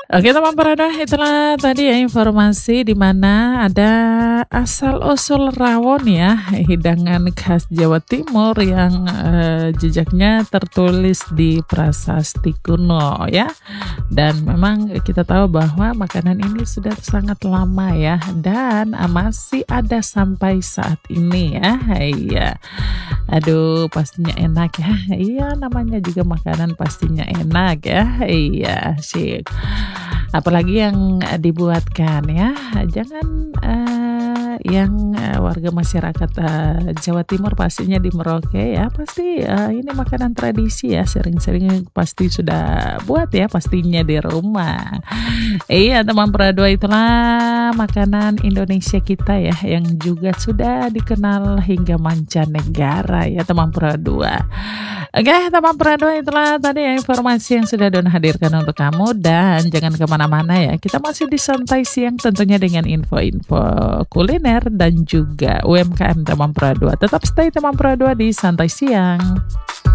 Oke teman Prada, itulah tadi ya informasi di mana ada asal-usul rawon ya, hidangan khas Jawa Timur yang jejaknya tertulis di prasasti kuno ya. Dan memang kita tahu bahwa makanan ini sudah sangat lama ya dan masih ada sampai saat ini ya. Iya. Aduh, pastinya enak ya. Iya, namanya juga makanan pastinya enak ya. Iya, sih. Apalagi yang dibuatkan ya, jangan yang warga masyarakat Jawa Timur pastinya di Merauke ya, pasti ini makanan tradisi ya, sering-sering pasti sudah buat ya, pastinya di rumah. Iya teman Pradua, itulah makanan Indonesia kita ya, yang juga sudah dikenal hingga mancanegara ya teman Pradua. Oke teman Pradua, itulah tadi ya informasi yang sudah Don hadirkan untuk kamu. Dan jangan kemana-mana ya, kita masih di Santai Siang tentunya dengan info-info kuliner dan juga UMKM teman Pradua. Tetap stay teman Pradua di Santai Siang.